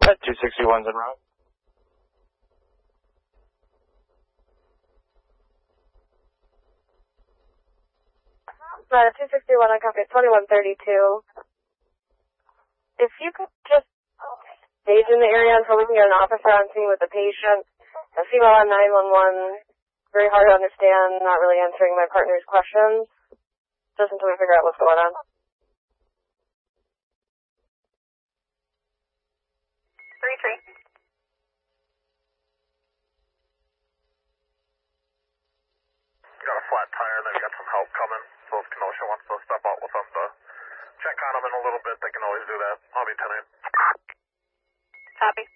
That 261's en route. 261 on copy 2132. If you could just stage in the area until we can get an officer on scene with the patient. A female on 911, very hard to understand, not really answering my partner's questions, just until we figure out what's going on. 3-3. Got a flat tire, they've got some help coming, so if Kenosha wants to step out with them to check on them in a little bit, they can always do that. I'll be 10-8. Copy.